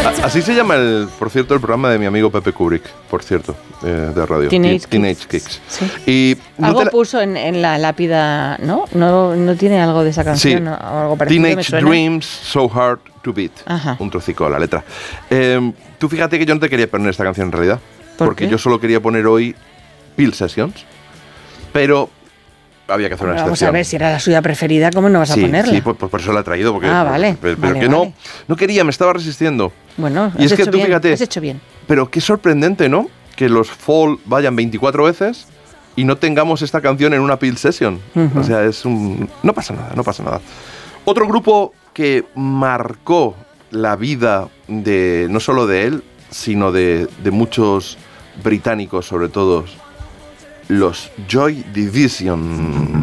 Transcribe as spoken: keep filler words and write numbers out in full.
A- así se llama, el, por cierto, el programa de mi amigo Pepe Kubrick, por cierto, eh, de radio. Teenage Ti- Teenage Kicks. Sí. Y no Algo te la- puso en, en la lápida, ¿no? ¿no? ¿No tiene algo de esa canción? Sí. ¿no? O algo parecido, me Teenage suena. Dreams So Hard to Beat. Ajá. Un trocico de la letra. Eh, tú fíjate que yo no te quería poner esta canción en realidad. ¿Por porque qué? yo solo quería poner hoy Peel Sessions. Pero había que hacer una Bueno, vamos excepción. a ver, si era la suya preferida, ¿cómo no vas a Sí, ponerla? sí, pues, pues por eso la he traído. Porque, Ah, vale, Pero, pero vale, que vale. no, no quería, me estaba resistiendo. Bueno, Y has es que hecho tú bien, fíjate, has hecho bien. pero qué sorprendente, ¿no? Que los Fall vayan veinticuatro veces y no tengamos esta canción en una Peel Session. Ujú. O sea, es un... No pasa nada, no pasa nada. Otro grupo que marcó la vida de no solo de él, sino de, de muchos británicos, sobre todo, los Joy Division.